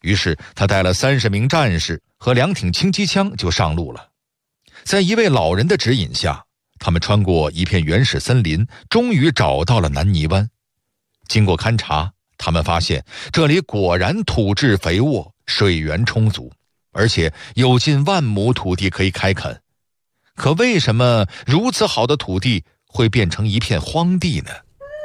于是他带了30名战士和2挺轻机枪就上路了。在一位老人的指引下，他们穿过一片原始森林，终于找到了南泥湾。经过勘察，他们发现这里果然土质肥沃，水源充足，而且有近10000亩土地可以开垦。可为什么如此好的土地会变成一片荒地呢？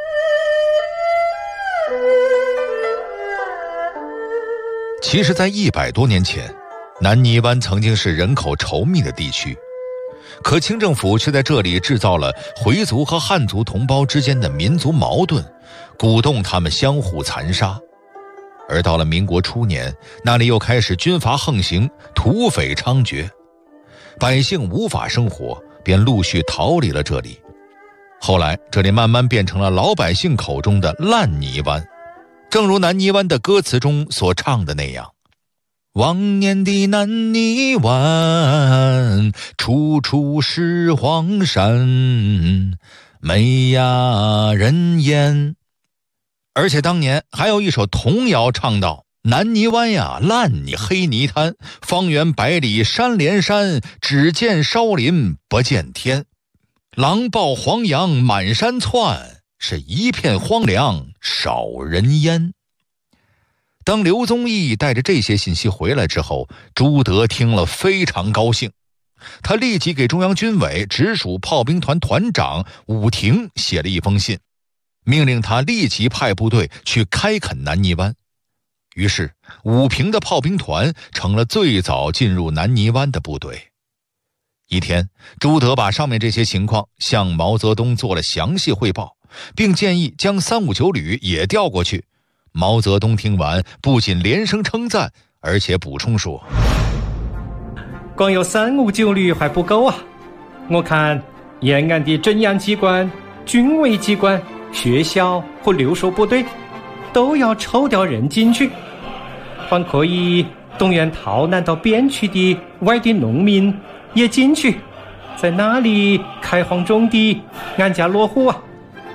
其实在100多年前，南泥湾曾经是人口稠密的地区，可清政府却在这里制造了回族和汉族同胞之间的民族矛盾，鼓动他们相互残杀。而到了民国初年，那里又开始军阀横行，土匪猖獗，百姓无法生活，便陆续逃离了这里。后来这里慢慢变成了老百姓口中的烂泥湾，正如南泥湾的歌词中所唱的那样，往年的南泥湾，处处是荒山，没呀人烟。而且当年还有一首童谣唱道，南泥湾呀，烂泥黑泥滩，方圆100里山连山，只见烧林不见天。狼豹黄羊满山窜，是一片荒凉少人烟。当刘宗义带着这些信息回来之后，朱德听了非常高兴，他立即给中央军委直属炮兵团团长武亭写了一封信，命令他立即派部队去开垦南泥湾。于是武平的炮兵团成了最早进入南泥湾的部队。一天，朱德把上面这些情况向毛泽东做了详细汇报，并建议将359旅也调过去。毛泽东听完，不仅连声称赞，而且补充说， 光有359旅还不够啊，我看延安的镇阳机关、军委机关、学校和留守部队都要抽调人进去，还可以动员逃难到边区的外地农民也进去，在那里开荒种地，安家落户啊。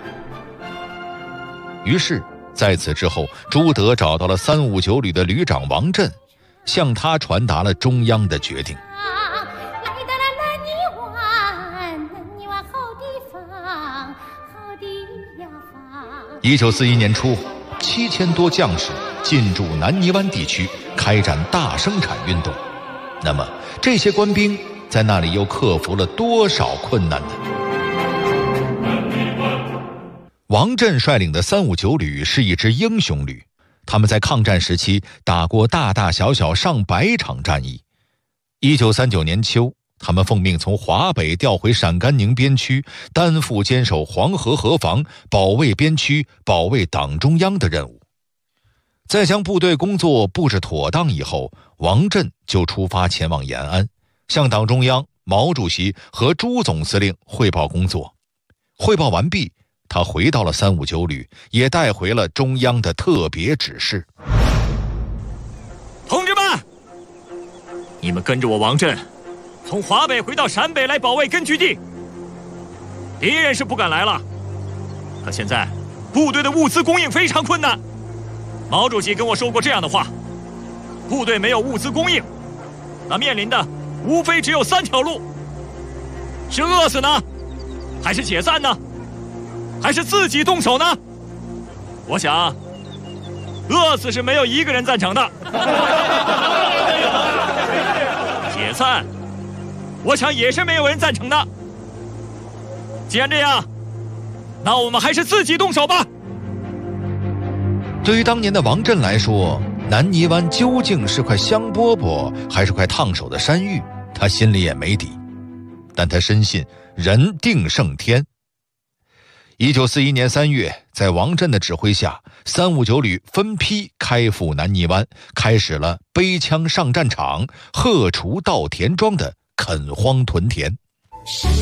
于是在此之后，朱德找到了359旅的旅长王震，向他传达了中央的决定。1941年初，7000多将士进驻南泥湾地区，开展大生产运动。那么这些官兵在那里又克服了多少困难呢？王震率领的359旅是一支英雄旅，他们在抗战时期打过大大小小上百场战役。1939年秋，他们奉命从华北调回陕甘宁边区，担负坚守黄河河防、保卫边区、保卫党中央的任务。在将部队工作布置妥当以后，王震就出发前往延安，向党中央、毛主席和朱总司令汇报工作。汇报完毕，他回到了359旅，也带回了中央的特别指示。 同志们，你们跟着我王震从华北回到陕北来保卫根据地，敌人是不敢来了，可现在部队的物资供应非常困难。毛主席跟我说过这样的话，部队没有物资供应，那面临的无非只有3条路，是饿死呢，还是解散呢，还是自己动手呢？我想饿死是没有一个人赞成的，解散我想也是没有人赞成的。既然这样，那我们还是自己动手吧。 对于当年的王震来说，南泥湾究竟是块香饽饽还是块烫手的山芋，他心里也没底。但他深信人定胜天。1941年3月，在王震的指挥下，359旅分批开赴南泥湾，开始了背枪上战场、荷锄稻田庄的垦荒屯田。